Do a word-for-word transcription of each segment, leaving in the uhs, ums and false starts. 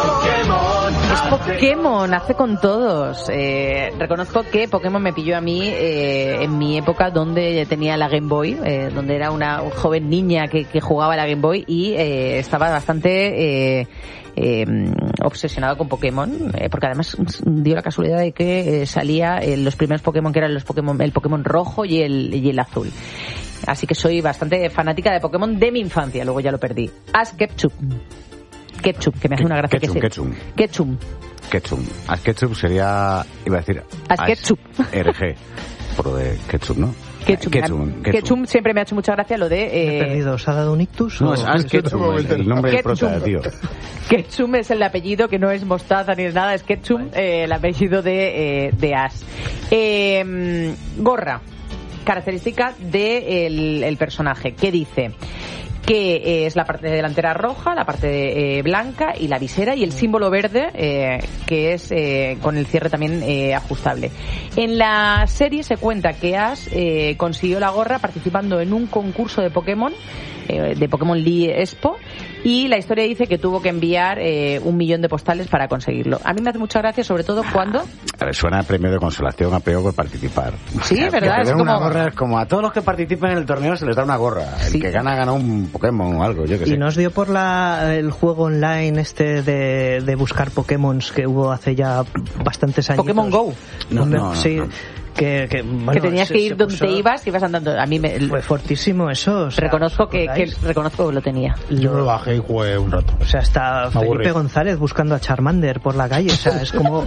Es Pokémon, hace con todos. Eh, reconozco que Pokémon me pilló a mí eh, en mi época donde tenía la Game Boy, eh, donde era una joven niña que, que jugaba a la Game Boy y eh, estaba bastante... Eh, Eh, obsesionado con Pokémon, eh, porque además dio la casualidad de que eh, salía eh, los primeros Pokémon, que eran los Pokémon, el Pokémon rojo y el, y el azul. Así que soy bastante fanática de Pokémon de mi infancia, luego ya lo perdí. Ash Ketchum. Ketchup, que me hace una gracia. Ketchum, que Ketchum. Ketchum. Ketchum. Ash Ketchum sería, iba a decir... Ash Ketchum. R G. Por lo de Ketchup, ¿no? Ketchum. Ketchum. Ketchum siempre me ha hecho mucha gracia lo de... Eh... Me he perdido. ¿Os ha dado un ictus? No, es Ash Ketchum, el, el nombre del prota, tío. Ketchum es el apellido, que no es mostaza ni es nada, es Ketchum, eh, el apellido de, eh, de Ash. Eh, gorra. Característica del de el personaje. ¿Qué dice? Que es la parte delantera roja, la parte eh, blanca y la visera y el símbolo verde, eh, que es eh, con el cierre también eh, ajustable. En la serie se cuenta que Ash eh, consiguió la gorra participando en un concurso de Pokémon, eh, de Pokémon Lee Expo, y la historia dice que tuvo que enviar eh, un millón de postales para conseguirlo. A mí me hace mucha gracia, sobre todo cuando... A ver, suena a premio de consolación, a premio por participar. Sí, ¿verdad? Es como... una gorra, es como a todos los que participen en el torneo se les da una gorra. El sí. que gana, gana un Pokémon o algo, yo que sé. ¿Y nos dio por la el juego online este de, de buscar Pokémon que hubo hace ya bastantes años? Pokémon Go. No, no, no, sí. no, no. Que, que, bueno, que tenías se, que ir donde puso... te ibas y ibas andando. A mí me... Fue fortísimo eso. O sea, reconozco que, que reconozco que lo tenía. Yo me lo bajé y jugué un rato. O sea, está me Felipe aburrí. González buscando a Charmander por la calle. O sea, es como...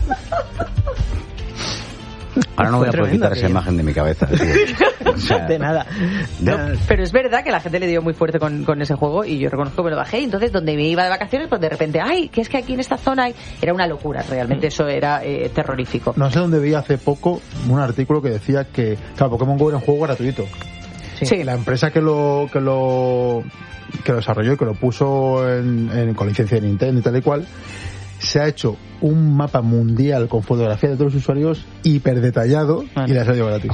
Ahora no voy a poder quitar esa imagen de mi cabeza. Tío. O sea, de nada. No. Pero es verdad que la gente le dio muy fuerte con, con ese juego y yo reconozco que me lo bajé. Y entonces, donde me iba de vacaciones, pues de repente, ¡ay! Que es que aquí en esta zona hay... Era una locura, realmente eso era eh, terrorífico. No sé dónde vi hace poco un artículo que decía que, claro, Pokémon Go era un juego gratuito. Sí. sí. La empresa que lo que lo que lo desarrolló y que lo puso en, en, con licencia de Nintendo y tal y cual, se ha hecho un mapa mundial con fotografía de todos los usuarios hiper detallado vale. y le ha salido gratis.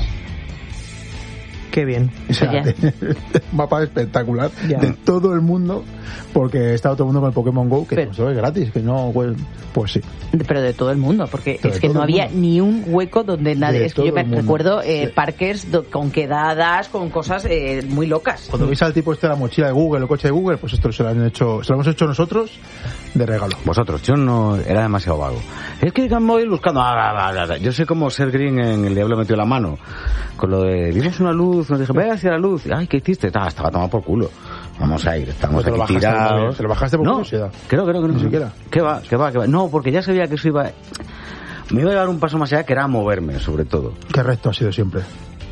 Qué bien. O sea, un mapa espectacular ya. de todo el mundo, porque estaba todo el mundo con el Pokémon Go, que pero, es gratis, que no, pues, pues sí. Pero de todo el mundo, porque pero es que no había mundo. ni un hueco donde nadie... De es que yo me recuerdo eh, sí. parques do, con quedadas, con cosas eh, muy locas. Cuando veis al tipo este de la mochila de Google, el coche de Google, pues esto se lo han hecho, se lo hemos hecho nosotros de regalo. Vosotros, yo no, era demasiado vago. Es que voy buscando... Yo sé cómo Ser Green en El Diablo metió la mano, con lo de, vimos una luz, nos dijo, ve hacia la luz, ay, ¿qué hiciste? Ah, estaba tomado por culo. Vamos a ir, estamos aquí te tirados. ¿Te lo bajaste por no, curiosidad? Creo, creo que no. Ni siquiera. ¿Qué va? ¿Qué va? ¿Qué va? No, porque ya sabía que eso iba... Me iba a llevar un paso más allá, que era moverme, sobre todo. ¿Qué recto ha sido siempre?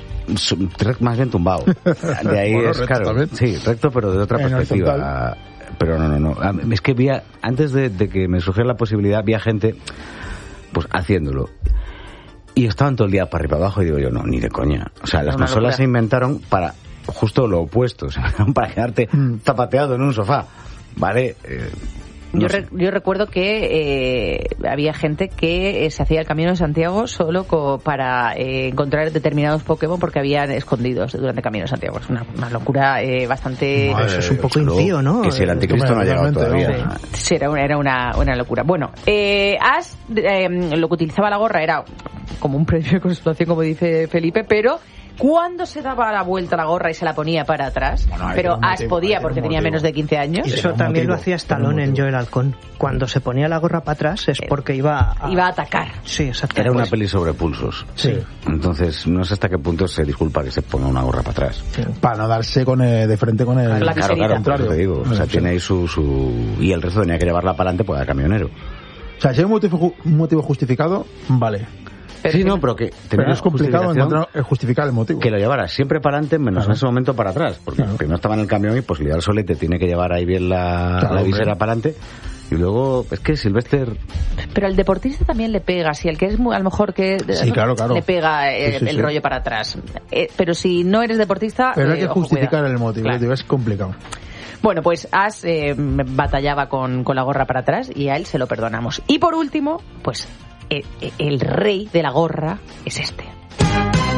Más bien tumbado. De ahí bueno, es claro. También. Sí, recto, pero de otra en perspectiva. Pero no, no, no. Es que vi, antes de, de que me surgiera la posibilidad, vi a gente pues haciéndolo. Y estaban todo el día para arriba abajo y digo yo, no, ni de coña. O sea, las consolas se inventaron para justo lo opuesto, o sea, para quedarte mm. zapateado en un sofá, ¿vale? Eh, no yo, re, yo recuerdo que eh, había gente que eh, se hacía el Camino de Santiago solo co, para eh, encontrar determinados Pokémon porque habían escondidos durante el Camino de Santiago. Es una, una locura eh, bastante... Madre, eso es un poco impío, ¿no? Que si el anticristo no ha llegado todavía. Sí, sí, era, una, era una, una locura. Bueno, eh, Ash, eh, lo que utilizaba la gorra era como un premio de consolación, como dice Felipe, pero... Cuando se daba la vuelta la gorra y se la ponía para atrás, bueno, pero Ash podía porque tenía menos de quince años. Y eso también lo hacía Stallone en Yo el Halcón. Cuando se ponía la gorra para atrás es porque iba a... Iba a atacar. Sí, exactamente. Era una peli sobre pulsos. Sí. Entonces, no sé hasta qué punto se disculpa que se ponga una gorra para atrás. Sí. Para no darse con el, de frente con el... La claro, claro, claro, te digo. O sea, sí. tiene ahí su, su... Y el resto tenía que llevarla para adelante porque era camionero. O sea, si hay un motivo, un motivo justificado, vale. Pero sí, no, pero que... Pero es complicado encontrar, justificar el motivo. Que lo llevara siempre para adelante, menos claro. en ese momento para atrás. Porque claro. primero estaba en el camión y pues Lidiar Solete tiene que llevar ahí bien la, claro, la visera para adelante. Y luego, es que Sylvester... Pero al deportista también le pega, si el que es muy, a lo mejor que... Sí, claro, claro. Le pega el, sí, sí, el sí. rollo para atrás. Eh, pero si no eres deportista... Pero hay eh, que justificar cuidado. el motivo, claro. Es complicado. Bueno, pues Ash eh, batallaba con, con la gorra para atrás y a él se lo perdonamos. Y por último, pues... el rey de la gorra es este.